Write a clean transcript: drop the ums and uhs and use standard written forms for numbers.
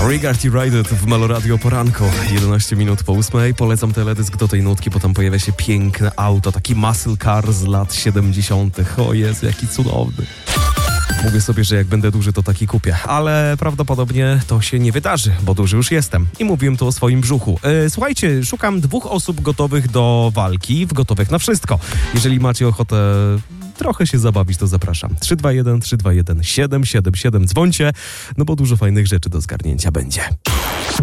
Regard United w Meloradio poranku, 11 minut po 8. Polecam teledysk do tej nutki, bo tam pojawia się piękne auto, taki muscle car z lat 70. O Jezu, jaki cudowny. Mówię sobie, że jak będę duży, to taki kupię, ale prawdopodobnie to się nie wydarzy, bo duży już jestem i mówiłem tu o swoim brzuchu. Słuchajcie, szukam 2 osób gotowych do walki, gotowych na wszystko. Jeżeli macie ochotę trochę się zabawić, to zapraszam. 321 777. Dzwońcie, no bo dużo fajnych rzeczy do zgarnięcia będzie.